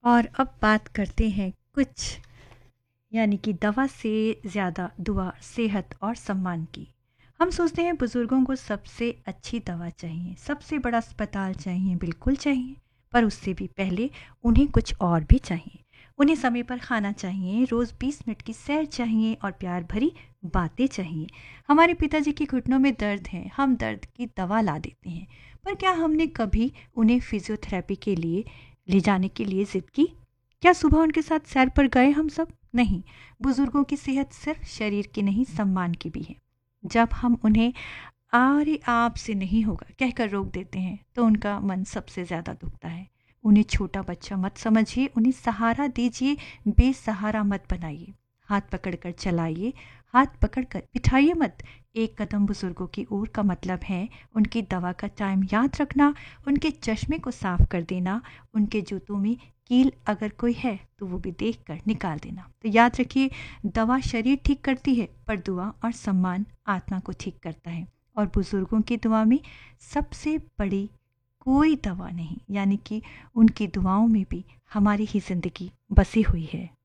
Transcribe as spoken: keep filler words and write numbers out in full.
और अब बात करते हैं कुछ, यानी कि दवा से ज़्यादा दुआ, सेहत और सम्मान की। हम सोचते हैं बुज़ुर्गों को सबसे अच्छी दवा चाहिए, सबसे बड़ा अस्पताल चाहिए, बिल्कुल चाहिए। पर उससे भी पहले उन्हें कुछ और भी चाहिए। उन्हें समय पर खाना चाहिए, रोज़ बीस मिनट की सैर चाहिए और प्यार भरी बातें चाहिए। हमारे पिताजी के घुटनों में दर्द है, हम दर्द की दवा ला देते हैं। पर क्या हमने कभी उन्हें फिजियोथेरेपी के लिए ले जाने के लिए ज़िद की? क्या सुबह उनके साथ सैर पर गए हम सब? नहीं। बुजुर्गों की सेहत सिर्फ शरीर की नहीं, सम्मान की भी है। जब हम उन्हें अरे आपसे नहीं होगा कहकर रोक देते हैं तो उनका मन सबसे ज़्यादा दुखता है। उन्हें छोटा बच्चा मत समझिए, उन्हें सहारा दीजिए, बेसहारा मत बनाइए। हाथ पकड़कर चलाइए, हाथ पकड़कर बिठाइए मत। एक कदम बुजुर्गों की ओर का मतलब है उनकी दवा का टाइम याद रखना, उनके चश्मे को साफ कर देना, उनके जूतों में कील अगर कोई है तो वो भी देख कर निकाल देना। तो याद रखिए, दवा शरीर ठीक करती है पर दुआ और सम्मान आत्मा को ठीक करता है। और बुजुर्गों की दुआ में सबसे बड़ी कोई दवा नहीं, यानी कि उनकी दुआओं में भी हमारी ही जिंदगी बसी हुई है।